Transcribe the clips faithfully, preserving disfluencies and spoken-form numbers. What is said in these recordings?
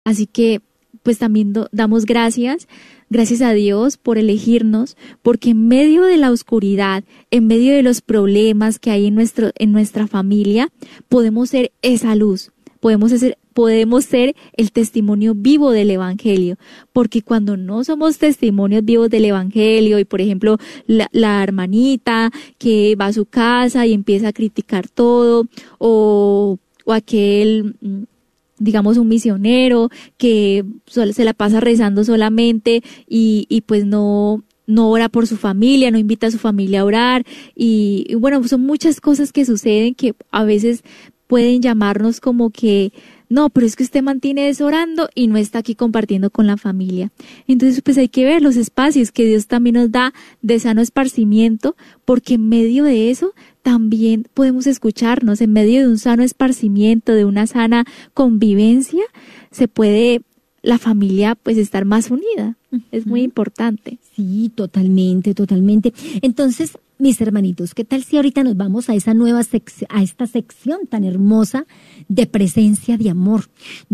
Así que pues también do, damos gracias, gracias a Dios por elegirnos, porque en medio de la oscuridad, en medio de los problemas que hay en nuestro, en nuestra familia, podemos ser esa luz, podemos ser, podemos ser el testimonio vivo del Evangelio, porque cuando no somos testimonios vivos del Evangelio, y por ejemplo, la, la hermanita que va a su casa y empieza a criticar todo, o, o aquel, digamos, un misionero que se la pasa rezando solamente y, y pues no, no ora por su familia, no invita a su familia a orar, y, y bueno, son muchas cosas que suceden que a veces pueden llamarnos como que, no, pero es que usted mantiene desorando y no está aquí compartiendo con la familia. Entonces, pues hay que ver los espacios que Dios también nos da de sano esparcimiento, porque en medio de eso también podemos escucharnos, en medio de un sano esparcimiento, de una sana convivencia, se puede la familia pues estar más unida. Uh-huh. Es muy importante. Sí, totalmente, totalmente. Entonces, mis hermanitos, ¿qué tal si ahorita nos vamos a esa nueva sección, a esta sección tan hermosa de presencia de amor,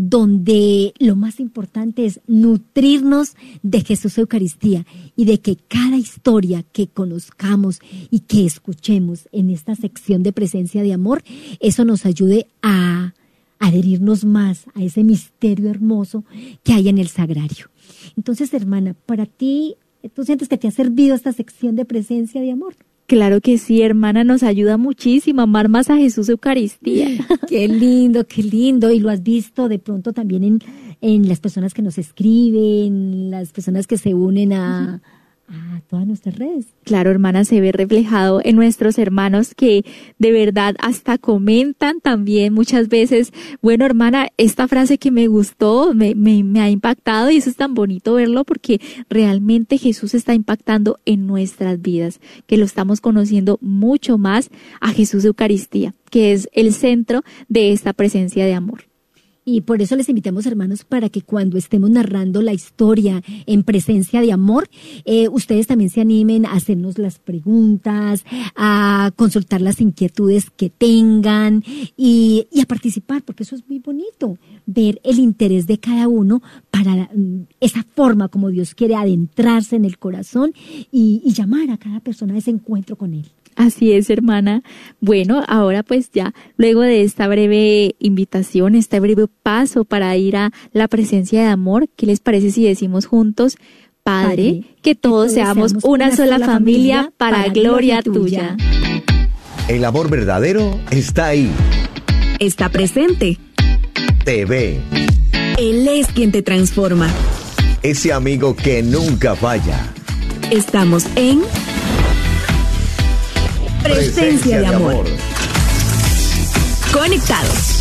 donde lo más importante es nutrirnos de Jesús Eucaristía y de que cada historia que conozcamos y que escuchemos en esta sección de presencia de amor, eso nos ayude a adherirnos más a ese misterio hermoso que hay en el sagrario. Entonces, hermana, para ti, ¿tú sientes que te ha servido esta sección de presencia de amor? Claro que sí, hermana, nos ayuda muchísimo a amar más a Jesús Eucaristía. Qué lindo, qué lindo. Y lo has visto de pronto también en, en las personas que nos escriben, las personas que se unen a, a todas nuestras redes. Claro, hermana, se ve reflejado en nuestros hermanos que de verdad hasta comentan también muchas veces, bueno, hermana, esta frase que me gustó, me, me, me ha impactado, y eso es tan bonito verlo porque realmente Jesús está impactando en nuestras vidas, que lo estamos conociendo mucho más a Jesús Eucaristía, que es el centro de esta presencia de amor. Y por eso les invitamos, hermanos, para que cuando estemos narrando la historia en presencia de amor, eh, ustedes también se animen a hacernos las preguntas, a consultar las inquietudes que tengan y, y a participar, porque eso es muy bonito, ver el interés de cada uno para um, esa forma como Dios quiere adentrarse en el corazón y, y llamar a cada persona a ese encuentro con Él. Así es, hermana. Bueno, ahora pues ya, luego de esta breve invitación, este breve paso para ir a la presencia de amor, ¿qué les parece si decimos juntos, Padre, Padre que todos seamos una, una sola, sola familia, familia para, para gloria tuya? El amor verdadero está ahí. Está presente. Te ve. Él es quien te transforma. Ese amigo que nunca falla. Estamos en Presencia, Presencia de, de amor. amor. Conectados.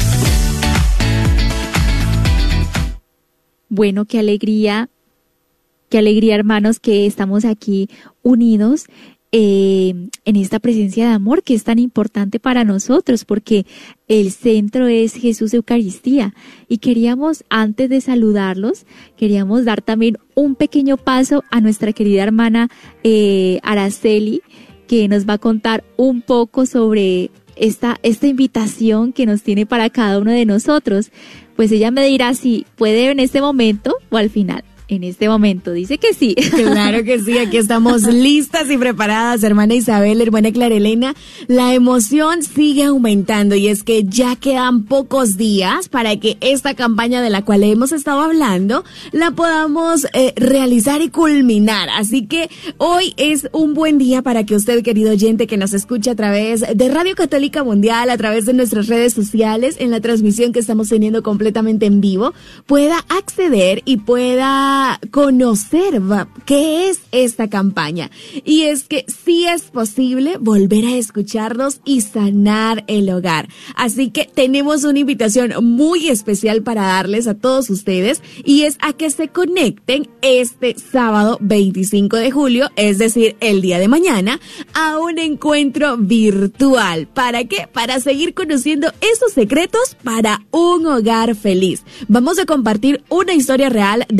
Bueno, qué alegría, qué alegría, hermanos, que estamos aquí unidos eh, en esta presencia de amor que es tan importante para nosotros, porque el centro es Jesús Eucaristía. Y queríamos, antes de saludarlos, queríamos dar también un pequeño paso a nuestra querida hermana eh, Araceli, que nos va a contar un poco sobre esta, esta invitación que nos tiene para cada uno de nosotros. Pues ella me dirá si puede en este momento o al final. En este momento, dice que sí. Claro que sí, aquí estamos listas y preparadas, hermana Isabel, hermana Clara Elena. La emoción sigue aumentando y es que ya quedan pocos días para que esta campaña de la cual hemos estado hablando la podamos eh, realizar y culminar. Así que hoy es un buen día para que usted, querido oyente que nos escucha a través de Radio Católica Mundial, a través de nuestras redes sociales, en la transmisión que estamos teniendo completamente en vivo, pueda acceder y pueda conocer qué es esta campaña. Y es que sí es posible volver a escucharnos y sanar el hogar. Así que tenemos una invitación muy especial para darles a todos ustedes, y es a que se conecten este sábado veinticinco de julio, es decir, el día de mañana, a un encuentro virtual. ¿Para qué? Para seguir conociendo esos secretos para un hogar feliz. Vamos a compartir una historia real de convivencia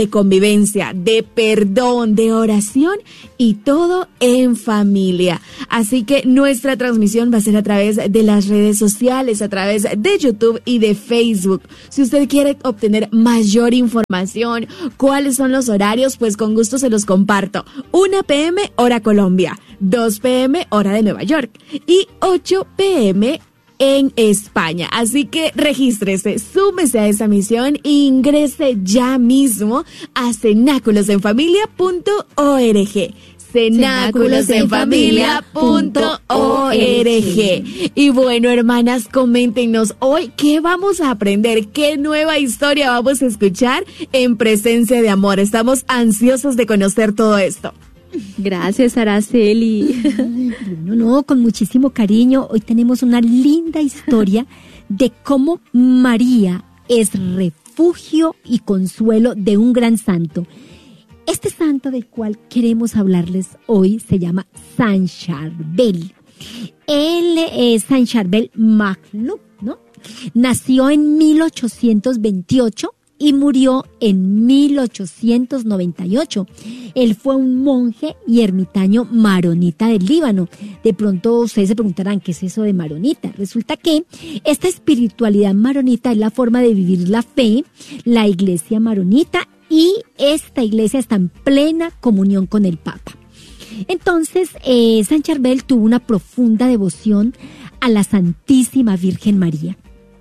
convivencia, de perdón, de oración y todo en familia. Así que nuestra transmisión va a ser a través de las redes sociales, a través de YouTube y de Facebook. Si usted quiere obtener mayor información, cuáles son los horarios, pues con gusto se los comparto. una pe eme hora Colombia, dos pe eme hora de Nueva York y ocho pe eme en España. Así que regístrese, súmese a esa misión e ingrese ya mismo a cenáculos en familia punto org. cenáculos en familia punto org. Y bueno, hermanas, coméntenos hoy qué vamos a aprender, qué nueva historia vamos a escuchar en Presencia de Amor. Estamos ansiosos de conocer todo esto. Gracias, Araceli. No, no, con muchísimo cariño. Hoy tenemos una linda historia de cómo María es refugio y consuelo de un gran santo. Este santo del cual queremos hablarles hoy se llama San Charbel. Él es San Charbel Magluf, ¿no? Nació en mil ochocientos veintiocho y murió en mil ochocientos noventa y ocho. Él fue un monje y ermitaño maronita del Líbano. De pronto ustedes se preguntarán, ¿qué es eso de maronita? Resulta que esta espiritualidad maronita es la forma de vivir la fe, la iglesia maronita, y esta iglesia está en plena comunión con el Papa. Entonces, eh, San Charbel tuvo una profunda devoción a la Santísima Virgen María.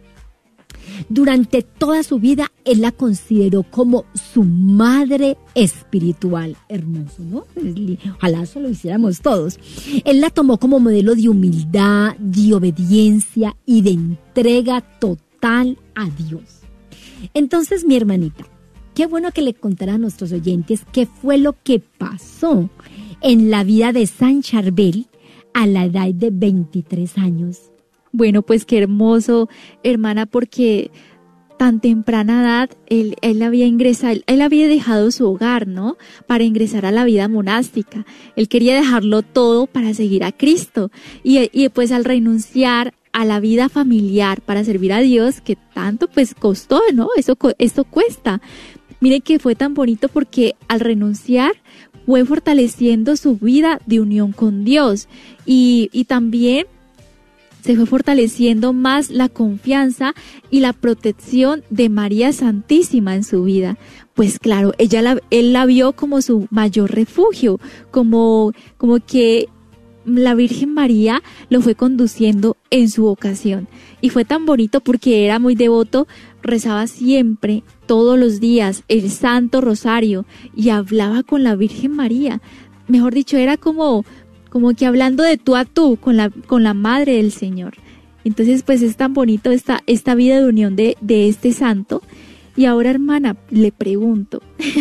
Durante toda su vida, él la consideró como su madre espiritual. Hermoso, ¿no? Ojalá eso lo hiciéramos todos. Él la tomó como modelo de humildad, de obediencia y de entrega total a Dios. Entonces, mi hermanita, qué bueno que le contara a nuestros oyentes qué fue lo que pasó en la vida de San Charbel a la edad de veintitrés años. Bueno, pues qué hermoso, hermana, porque tan temprana edad él, él había ingresado, él había dejado su hogar, ¿no? Para ingresar a la vida monástica. Él quería dejarlo todo para seguir a Cristo. Y, y pues al renunciar a la vida familiar para servir a Dios, que tanto pues costó, ¿no? Eso, esto cuesta. Miren que fue tan bonito porque al renunciar fue fortaleciendo su vida de unión con Dios. Y, y también se fue fortaleciendo más la confianza y la protección de María Santísima en su vida. Pues claro, ella la, él la vio como su mayor refugio, como, como que la Virgen María lo fue conduciendo en su vocación. Y fue tan bonito porque era muy devoto, rezaba siempre, todos los días, el Santo Rosario y hablaba con la Virgen María. Mejor dicho, era como... como que hablando de tú a tú con la, con la Madre del Señor. Entonces, pues es tan bonito esta, esta vida de unión de, de este santo. Y ahora, hermana, le pregunto,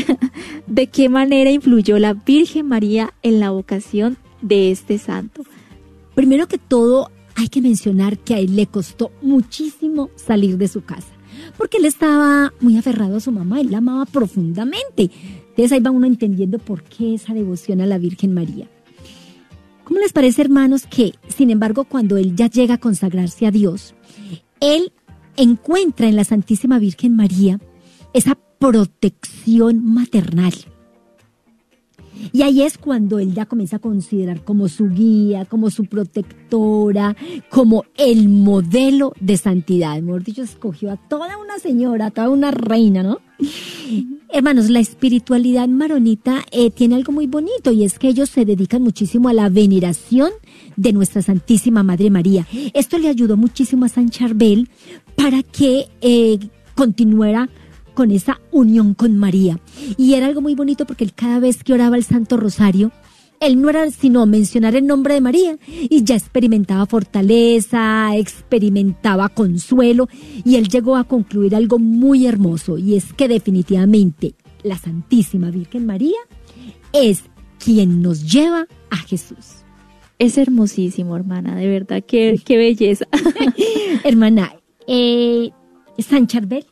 ¿de qué manera influyó la Virgen María en la vocación de este santo? Primero que todo, hay que mencionar que a él le costó muchísimo salir de su casa, porque él estaba muy aferrado a su mamá, él la amaba profundamente. Entonces ahí va uno entendiendo por qué esa devoción a la Virgen María. ¿Cómo les parece, hermanos, que, sin embargo, cuando él ya llega a consagrarse a Dios, él encuentra en la Santísima Virgen María esa protección maternal? Y ahí es cuando él ya comienza a considerar como su guía, como su protectora, como el modelo de santidad. Mejor dicho, escogió a toda una señora, a toda una reina, ¿no? Hermanos, la espiritualidad maronita eh, tiene algo muy bonito, y es que ellos se dedican muchísimo a la veneración de nuestra Santísima Madre María. Esto le ayudó muchísimo a San Charbel para que eh, continuara con esa unión con María. Y era algo muy bonito porque él, cada vez que oraba el Santo Rosario, él no era sino mencionar el nombre de María y ya experimentaba fortaleza, experimentaba consuelo, y él llegó a concluir algo muy hermoso, y es que definitivamente la Santísima Virgen María es quien nos lleva a Jesús. Es hermosísimo, hermana, de verdad, qué, qué belleza. Hermana, eh, San Charbel,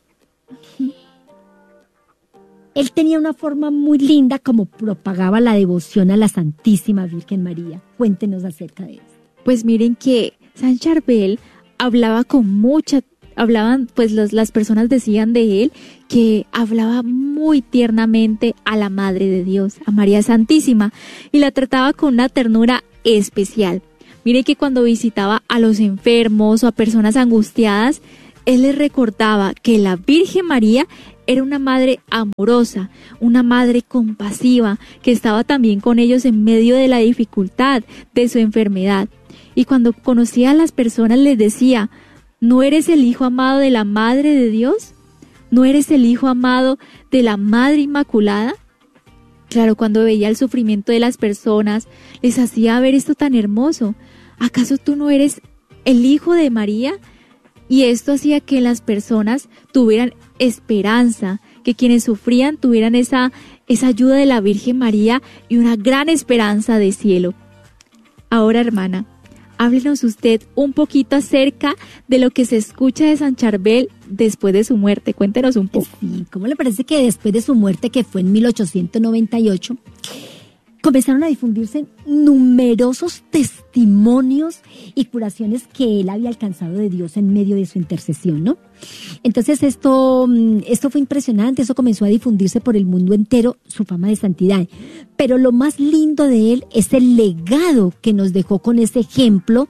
él tenía una forma muy linda como propagaba la devoción a la Santísima Virgen María. Cuéntenos acerca de eso. Pues miren que San Charbel hablaba con mucha hablaban, pues los, las personas decían de él que hablaba muy tiernamente a la Madre de Dios, a María Santísima, y la trataba con una ternura especial. Mire que cuando visitaba a los enfermos o a personas angustiadas, él les recordaba que la Virgen María era una madre amorosa, una madre compasiva, que estaba también con ellos en medio de la dificultad de su enfermedad. Y cuando conocía a las personas les decía: ¿no eres el hijo amado de la Madre de Dios? ¿No eres el hijo amado de la Madre Inmaculada? Claro, cuando veía el sufrimiento de las personas, les hacía ver esto tan hermoso. ¿Acaso tú no eres el hijo de María? Y esto hacía que las personas tuvieran esperanza, que quienes sufrían tuvieran esa, esa ayuda de la Virgen María y una gran esperanza de cielo. Ahora, hermana, háblenos usted un poquito acerca de lo que se escucha de San Charbel después de su muerte. Cuéntenos un poco. Sí, ¿cómo le parece que después de su muerte, que fue en mil ochocientos noventa y ocho, comenzaron a difundirse numerosos testimonios y curaciones que él había alcanzado de Dios en medio de su intercesión, ¿no? Entonces esto, esto fue impresionante, eso comenzó a difundirse por el mundo entero, su fama de santidad. Pero lo más lindo de él es el legado que nos dejó con ese ejemplo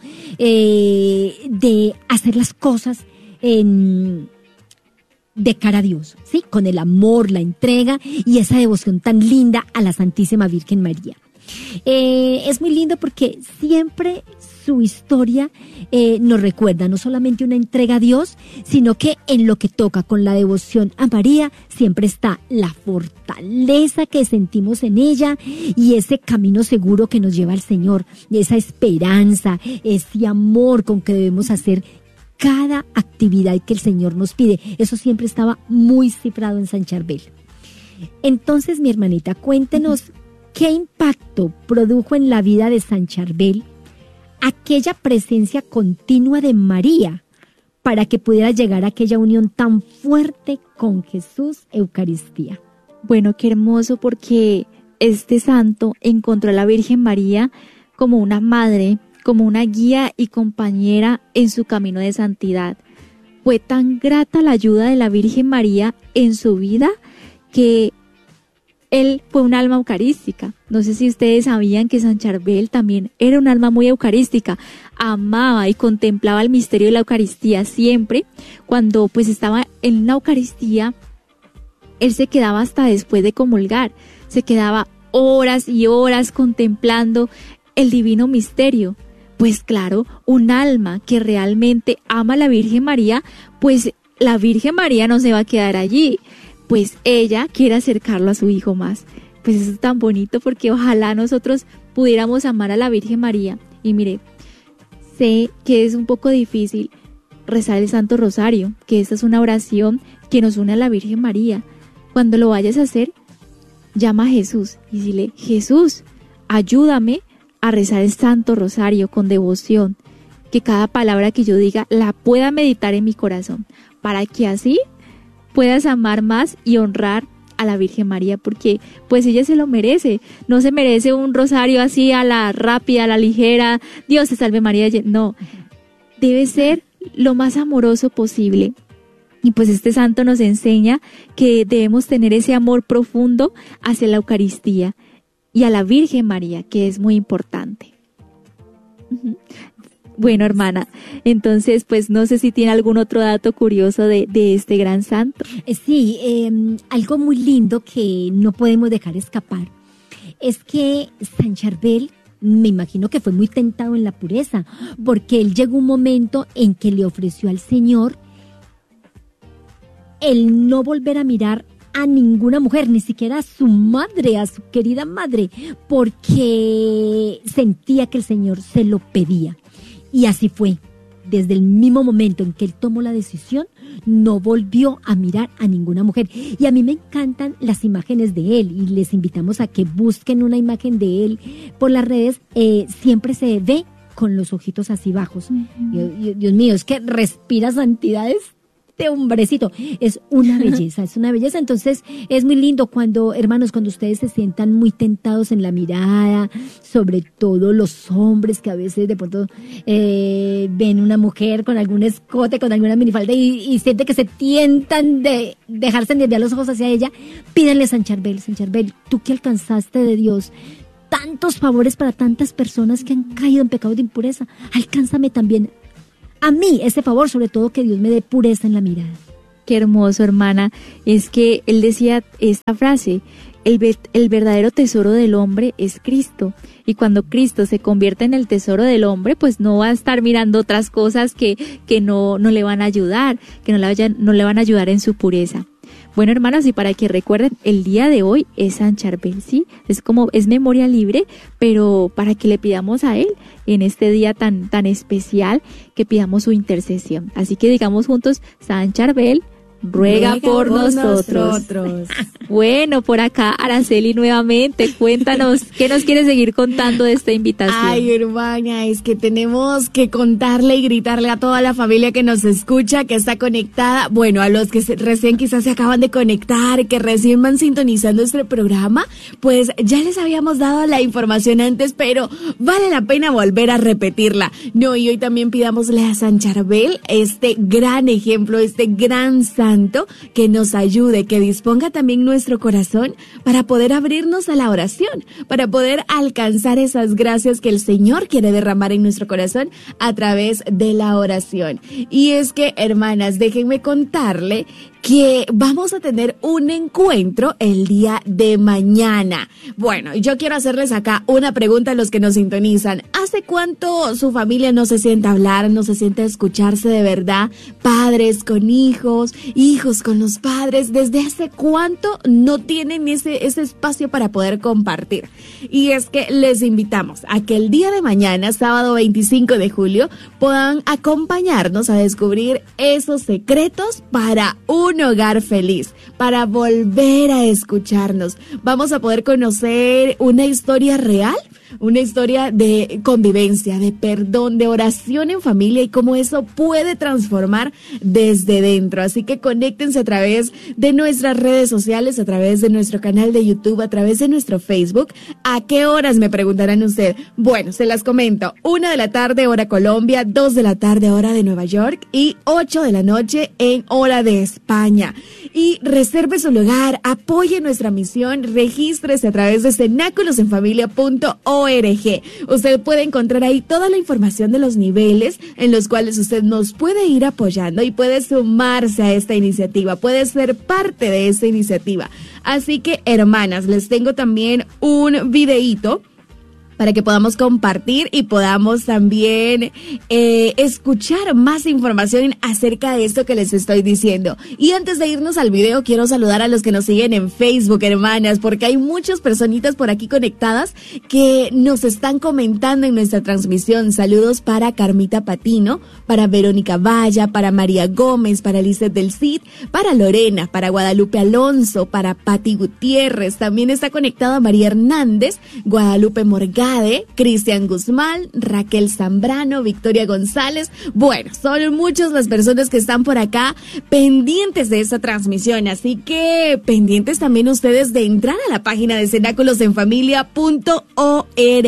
eh, de hacer las cosas en... de cara a Dios, ¿sí? Con el amor, la entrega y esa devoción tan linda a la Santísima Virgen María. Eh, es muy lindo porque siempre su historia eh, nos recuerda no solamente una entrega a Dios, sino que en lo que toca con la devoción a María siempre está la fortaleza que sentimos en ella y ese camino seguro que nos lleva al Señor, esa esperanza, ese amor con que debemos hacer cada actividad que el Señor nos pide. Eso siempre estaba muy cifrado en San Charbel. Entonces, mi hermanita, cuéntenos qué impacto produjo en la vida de San Charbel aquella presencia continua de María para que pudiera llegar a aquella unión tan fuerte con Jesús, Eucaristía. Bueno, qué hermoso, porque este santo encontró a la Virgen María como una madre, como una guía y compañera en su camino de santidad. Fue tan grata la ayuda de la Virgen María en su vida que él fue un alma eucarística. No sé si ustedes sabían que San Charbel también era un alma muy eucarística. Amaba y contemplaba el misterio de la Eucaristía siempre. Cuando pues estaba en la Eucaristía, él se quedaba hasta después de comulgar. Se quedaba horas y horas contemplando el divino misterio. Pues claro, un alma que realmente ama a la Virgen María, pues la Virgen María no se va a quedar allí, pues ella quiere acercarlo a su hijo más. Pues eso es tan bonito, porque ojalá nosotros pudiéramos amar a la Virgen María. Y mire, sé que es un poco difícil rezar el Santo Rosario, que esta es una oración que nos une a la Virgen María. Cuando lo vayas a hacer, llama a Jesús y dile: Jesús, ayúdame a rezar el Santo Rosario con devoción, que cada palabra que yo diga la pueda meditar en mi corazón, para que así puedas amar más y honrar a la Virgen María, porque pues ella se lo merece. No se merece un rosario así a la rápida, a la ligera, Dios te salve María. No, debe ser lo más amoroso posible. Y pues este santo nos enseña que debemos tener ese amor profundo hacia la Eucaristía y a la Virgen María, que es muy importante. Bueno, hermana, entonces, pues no sé si tiene algún otro dato curioso de, de este gran santo. Sí, eh, algo muy lindo que no podemos dejar escapar es que San Charbel, me imagino que fue muy tentado en la pureza, porque él llegó un momento en que le ofreció al Señor el no volver a mirar a ninguna mujer, ni siquiera a su madre, a su querida madre, porque sentía que el Señor se lo pedía. Y así fue. Desde el mismo momento en que él tomó la decisión, no volvió a mirar a ninguna mujer. Y a mí me encantan las imágenes de él, y les invitamos a que busquen una imagen de él por las redes. Eh, siempre se ve con los ojitos así bajos. Uh-huh. Dios, Dios mío, es que respira santidades este hombrecito. Es una belleza, es una belleza. Entonces, es muy lindo cuando, hermanos, cuando ustedes se sientan muy tentados en la mirada, sobre todo los hombres que a veces de pronto eh, ven una mujer con algún escote, con alguna minifalda y, y sienten que se tientan de dejarse desviar los ojos hacia ella, pídanle a San Charbel, San Charbel, tú que alcanzaste de Dios tantos favores para tantas personas que han caído en pecado de impureza, alcánzame también a mí ese favor, sobre todo que Dios me dé pureza en la mirada. Qué hermoso, hermana. Es que él decía esta frase, el, ver, el verdadero tesoro del hombre es Cristo. Y cuando Cristo se convierte en el tesoro del hombre, pues no va a estar mirando otras cosas que, que no, no le van a ayudar, que no le, vayan, no le van a ayudar en su pureza. Bueno, hermanos, y para que recuerden, el día de hoy es San Charbel, ¿sí? Es como, es memoria libre, pero para que le pidamos a él en este día tan, tan especial, que pidamos su intercesión. Así que digamos juntos, San Charbel, ruega, ruega por, por nosotros. nosotros. Bueno, por acá, Araceli, nuevamente, cuéntanos, ¿qué nos quieres seguir contando de esta invitación? Ay, hermana, es que tenemos que contarle y gritarle a toda la familia que nos escucha, que está conectada, bueno, a los que se, recién quizás se acaban de conectar, que recién van sintonizando este programa, pues ya les habíamos dado la información antes, pero vale la pena volver a repetirla. No, y hoy también pidámosle a San Charbel, este gran ejemplo, este gran santo, que nos ayude, que disponga también nuestro corazón para poder abrirnos a la oración, para poder alcanzar esas gracias que el Señor quiere derramar en nuestro corazón a través de la oración. Y es que, hermanas, déjenme contarle que vamos a tener un encuentro el día de mañana. Bueno, yo quiero hacerles acá una pregunta a los que nos sintonizan. ¿Hace cuánto su familia no se siente a hablar, no se siente a escucharse de verdad? Padres con hijos, hijos con los padres. ¿Desde hace cuánto no tienen ese, ese espacio para poder compartir? Y es que les invitamos a que el día de mañana, sábado veinticinco de julio, puedan acompañarnos a descubrir esos secretos para un un hogar feliz, para volver a escucharnos. Vamos a poder conocer una historia real, una historia de convivencia, de perdón, de oración en familia y cómo eso puede transformar desde dentro. Así que conéctense a través de nuestras redes sociales, a través de nuestro canal de YouTube, a través de nuestro Facebook. ¿A qué horas, me preguntarán usted? Bueno, se las comento. Una de la tarde, hora Colombia, dos de la tarde, hora de Nueva York y ocho de la noche en hora de España. Y reserve su lugar, apoye nuestra misión, regístrese a través de cenáculos en familia punto org. Usted puede encontrar ahí toda la información de los niveles en los cuales usted nos puede ir apoyando y puede sumarse a esta iniciativa, puede ser parte de esta iniciativa. Así que, hermanas, les tengo también un videíto para que podamos compartir y podamos también eh, escuchar más información acerca de esto que les estoy diciendo. Y antes de irnos al video, quiero saludar a los que nos siguen en Facebook, hermanas, porque hay muchas personitas por aquí conectadas que nos están comentando en nuestra transmisión. Saludos para Carmita Patino, para Verónica Valla, para María Gómez, para Lizeth del Cid, para Lorena, para Guadalupe Alonso, para Pati Gutiérrez. También está conectada María Hernández, Guadalupe Morgade, Cristian Guzmán, Raquel Zambrano, Victoria González. Bueno, son muchas las personas que están por acá pendientes de esta transmisión, así que pendientes también ustedes de entrar a la página de cenáculos en familia punto org,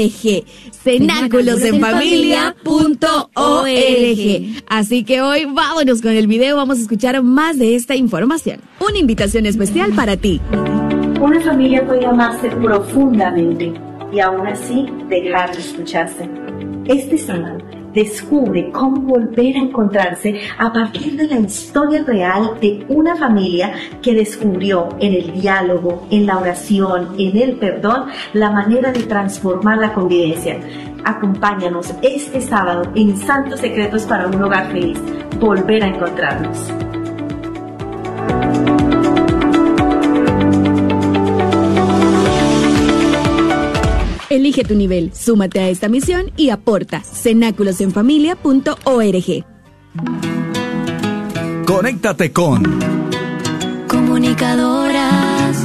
cenáculos en familia punto org. Así que hoy vámonos con el video, vamos a escuchar más de esta información. Una invitación especial para ti. Una familia puede amarse profundamente y aún así dejar de escucharse. Este sábado descubre cómo volver a encontrarse a partir de la historia real de una familia que descubrió en el diálogo, en la oración, en el perdón, la manera de transformar la convivencia. Acompáñanos este sábado en Santos Secretos para un Hogar Feliz. Volver a encontrarnos. Elige tu nivel, súmate a esta misión y aporta. cenáculos en familia punto org. Conéctate con Comunicadoras.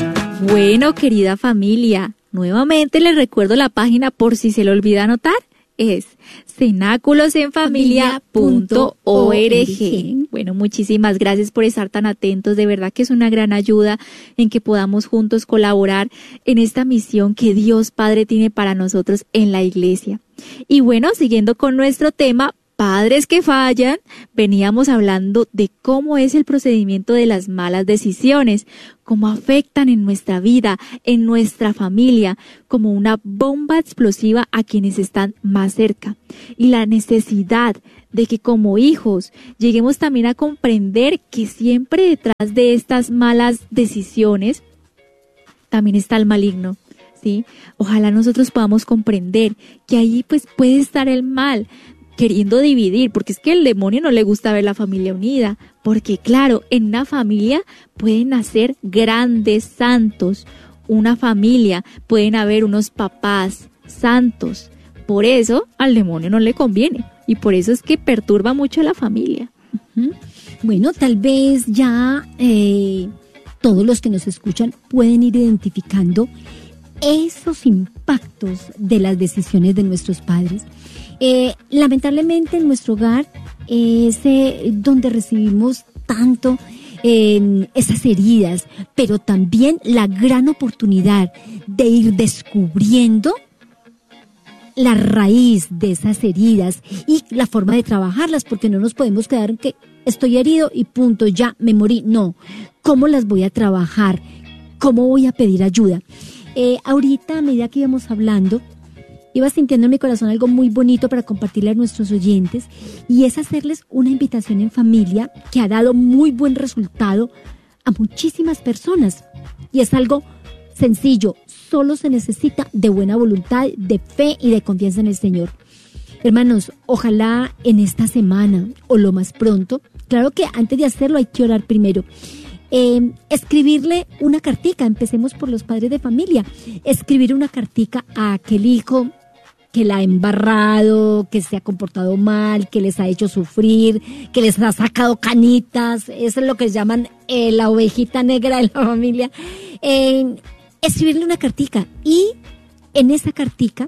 Bueno, querida familia, nuevamente les recuerdo la página por si se le olvida anotar. es cenáculos en familia punto org. Bueno, muchísimas gracias por estar tan atentos. De verdad que es una gran ayuda en que podamos juntos colaborar en esta misión que Dios Padre tiene para nosotros en la iglesia. Y bueno, siguiendo con nuestro tema, padres que fallan, veníamos hablando de cómo es el procedimiento de las malas decisiones, cómo afectan en nuestra vida, en nuestra familia, como una bomba explosiva a quienes están más cerca. Y la necesidad de que como hijos lleguemos también a comprender que siempre detrás de estas malas decisiones también está el maligno. ¿Sí? Ojalá nosotros podamos comprender que ahí pues puede estar el mal, queriendo dividir, porque es que al demonio no le gusta ver la familia unida, porque claro, en una familia pueden nacer grandes santos, una familia, pueden haber unos papás santos, por eso al demonio no le conviene, y por eso es que perturba mucho a la familia. Uh-huh. Bueno, tal vez ya eh, todos los que nos escuchan pueden ir identificando esos impactos de las decisiones de nuestros padres. Eh, lamentablemente en nuestro hogar es eh, donde recibimos tanto eh, esas heridas, pero también la gran oportunidad de ir descubriendo la raíz de esas heridas y la forma de trabajarlas, porque no nos podemos quedar en que estoy herido y punto, ya me morí. No, ¿cómo las voy a trabajar? ¿Cómo voy a pedir ayuda? Eh, ahorita, a medida que íbamos hablando, iba sintiendo en mi corazón algo muy bonito para compartirle a nuestros oyentes, y es hacerles una invitación en familia que ha dado muy buen resultado a muchísimas personas. Y es algo sencillo, solo se necesita de buena voluntad, de fe y de confianza en el Señor. Hermanos, ojalá en esta semana o lo más pronto, claro que antes de hacerlo hay que orar primero, Eh, escribirle una cartica, empecemos por los padres de familia, escribir una cartica a aquel hijo que la ha embarrado, que se ha comportado mal, que les ha hecho sufrir, que les ha sacado canitas, eso es lo que llaman eh, la ovejita negra de la familia. Eh, escribirle una cartica y en esa cartica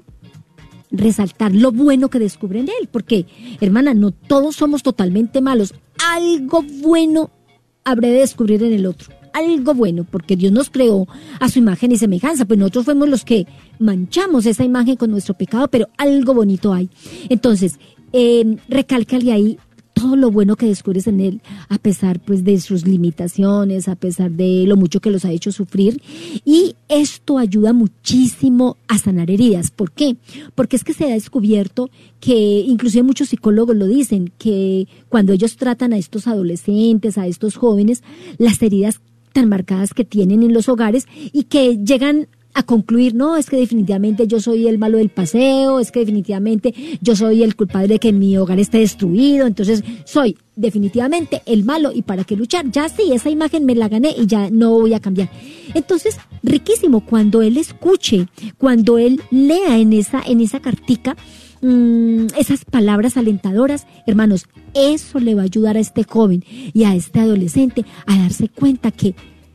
resaltar lo bueno que descubren de él, porque, hermana, no todos somos totalmente malos, algo bueno habré de descubrir en el otro, algo bueno, porque Dios nos creó a su imagen y semejanza, pues nosotros fuimos los que manchamos esa imagen con nuestro pecado, pero algo bonito hay. Entonces, eh, recálcale ahí todo lo bueno que descubres en él, a pesar pues de sus limitaciones, a pesar de lo mucho que los ha hecho sufrir, y esto ayuda muchísimo a sanar heridas. ¿Por qué? Porque es que se ha descubierto que, inclusive muchos psicólogos lo dicen, que cuando ellos tratan a estos adolescentes, a estos jóvenes, las heridas tan marcadas que tienen en los hogares y que llegan a concluir, no, es que definitivamente yo soy el malo del paseo, es que definitivamente yo soy el culpable de que mi hogar esté destruido, entonces soy definitivamente el malo y para qué luchar, ya sí, esa imagen me la gané y ya no voy a cambiar. Entonces, riquísimo cuando él escuche, cuando él lea en esa, en esa cartica mmm, esas palabras alentadoras, hermanos, eso le va a ayudar a este joven y a este adolescente a darse cuenta que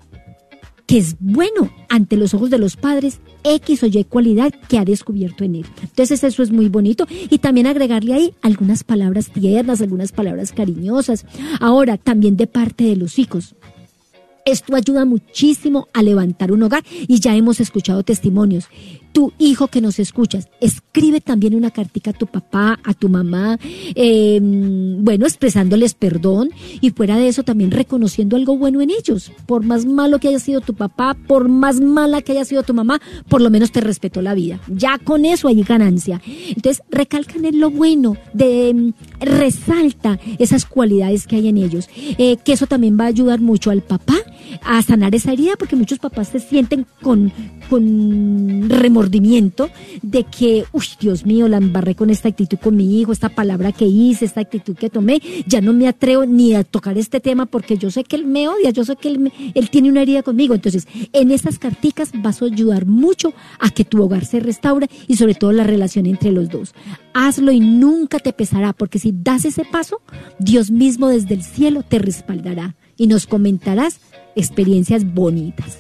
que es bueno ante los ojos de los padres X o Y cualidad que ha descubierto en él. Entonces eso es muy bonito, y también agregarle ahí algunas palabras tiernas, algunas palabras cariñosas. Ahora, también de parte de los hijos. Esto ayuda muchísimo a levantar un hogar y ya hemos escuchado testimonios. Tu hijo que nos escuchas, escribe también una cartica a tu papá, a tu mamá, eh, bueno, expresándoles perdón y fuera de eso también reconociendo algo bueno en ellos. Por más malo que haya sido tu papá, por más mala que haya sido tu mamá, por lo menos te respetó la vida. Ya con eso hay ganancia. Entonces, recalcan en lo bueno, de, resalta esas cualidades que hay en ellos, eh, que eso también va a ayudar mucho al papá a sanar esa herida, porque muchos papás se sienten con, con remordimiento de que, uy, Dios mío, la embarré con esta actitud con mi hijo, esta palabra que hice, esta actitud que tomé, ya no me atrevo ni a tocar este tema porque yo sé que él me odia, yo sé que él, me, él tiene una herida conmigo. Entonces, en esas carticas vas a ayudar mucho a que tu hogar se restaure y sobre todo la relación entre los dos. Hazlo y nunca te pesará, porque si das ese paso, Dios mismo desde el cielo te respaldará y nos comentarás experiencias bonitas.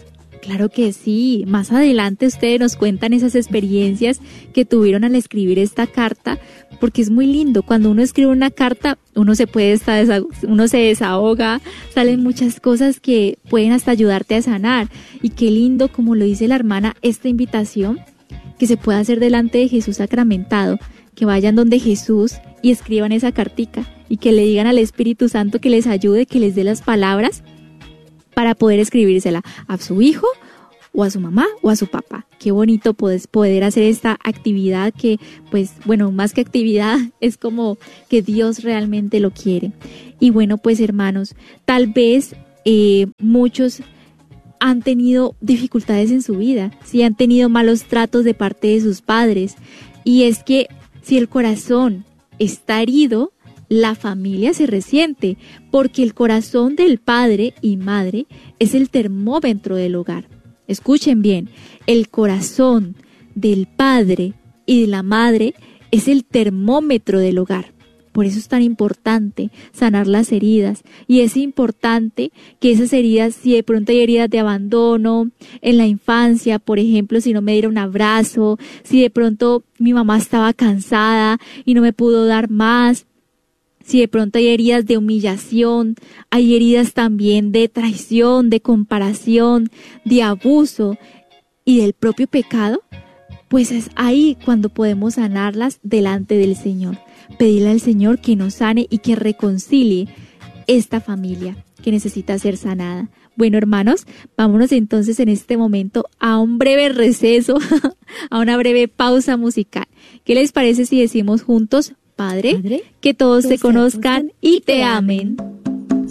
Claro que sí. Más adelante ustedes nos cuentan esas experiencias que tuvieron al escribir esta carta, porque es muy lindo. Cuando uno escribe una carta, uno se puede estar desa- uno se desahoga, salen muchas cosas que pueden hasta ayudarte a sanar. Y qué lindo, como lo dice la hermana, esta invitación que se puede hacer delante de Jesús sacramentado, que vayan donde Jesús y escriban esa cartica y que le digan al Espíritu Santo que les ayude, que les dé las palabras para poder escribírsela a su hijo o a su mamá o a su papá. Qué bonito poder, poder hacer esta actividad que, pues, bueno, más que actividad, es como que Dios realmente lo quiere. Y bueno, pues hermanos, tal vez eh, muchos han tenido dificultades en su vida, sí han tenido malos tratos de parte de sus padres. Y es que si el corazón está herido, la familia se resiente, porque el corazón del padre y madre es el termómetro del hogar. Escuchen bien, el corazón del padre y de la madre es el termómetro del hogar. Por eso es tan importante sanar las heridas, y es importante que esas heridas, si de pronto hay heridas de abandono en la infancia, por ejemplo, si no me diera un abrazo, si de pronto mi mamá estaba cansada y no me pudo dar más, si de pronto hay heridas de humillación, hay heridas también de traición, de comparación, de abuso y del propio pecado, pues es ahí cuando podemos sanarlas delante del Señor. Pedirle al Señor que nos sane y que reconcilie esta familia que necesita ser sanada. Bueno, hermanos, vámonos entonces en este momento a un breve receso, a una breve pausa musical. ¿Qué les parece si decimos juntos, Padre, Padre, que todos que te te conozcan conozcan y te amen?